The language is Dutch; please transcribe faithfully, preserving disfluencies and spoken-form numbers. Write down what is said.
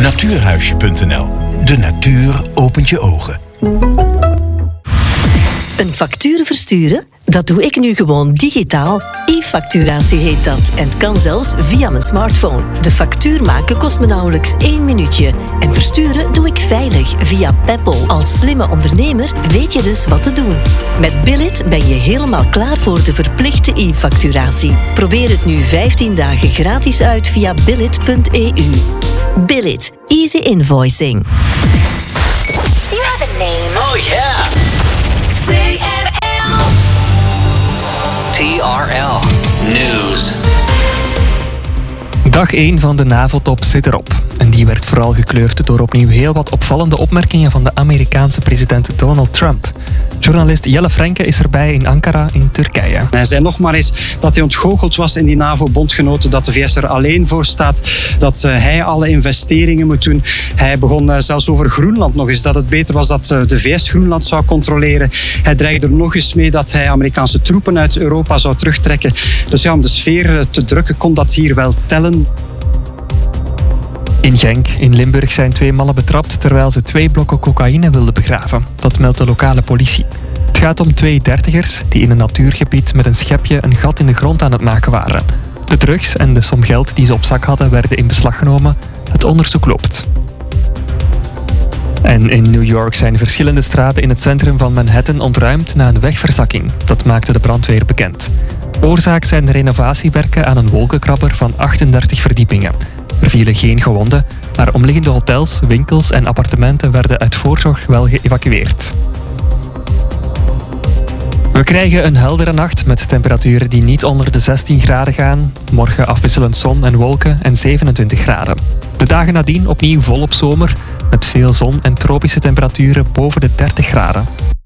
natuurhuisje punt n l. De natuur opent je ogen. Een factuur versturen? Dat doe ik nu gewoon digitaal. E-facturatie heet dat en kan zelfs via mijn smartphone. De factuur maken kost me nauwelijks één minuutje. En versturen doe ik veilig via Peppol. Als slimme ondernemer weet je dus wat te doen. Met Billit ben je helemaal klaar voor de verplichte e-facturatie. Probeer het nu vijftien dagen gratis uit via billit punt e u. Billit. Easy invoicing. You have a name. Oh yeah! T R L. T R L News. Dag één van de NAVO-top zit erop. En die werd vooral gekleurd door opnieuw heel wat opvallende opmerkingen van de Amerikaanse president Donald Trump. Journalist Jelle Frenke is erbij in Ankara in Turkije. Hij zei nog maar eens dat hij ontgoocheld was in die NAVO-bondgenoten, dat de V S er alleen voor staat, dat uh, hij alle investeringen moet doen. Hij begon uh, zelfs over Groenland nog eens, dat het beter was dat uh, de V S Groenland zou controleren. Hij dreigde er nog eens mee dat hij Amerikaanse troepen uit Europa zou terugtrekken. Dus ja, om de sfeer uh, te drukken kon dat hier wel tellen. In Genk, in Limburg, zijn twee mannen betrapt terwijl ze twee blokken cocaïne wilden begraven. Dat meldt de lokale politie. Het gaat om twee dertigers die in een natuurgebied met een schepje een gat in de grond aan het maken waren. De drugs en de som geld die ze op zak hadden werden in beslag genomen. Het onderzoek loopt. En in New York zijn verschillende straten in het centrum van Manhattan ontruimd na een wegverzakking. Dat maakte de brandweer bekend. Oorzaak zijn de renovatiewerken aan een wolkenkrabber van achtendertig verdiepingen. Er vielen geen gewonden, maar omliggende hotels, winkels en appartementen werden uit voorzorg wel geëvacueerd. We krijgen een heldere nacht met temperaturen die niet onder de zestien graden gaan. Morgen afwisselend zon en wolken en zevenentwintig graden. De dagen nadien opnieuw volop zomer met veel zon en tropische temperaturen boven de dertig graden.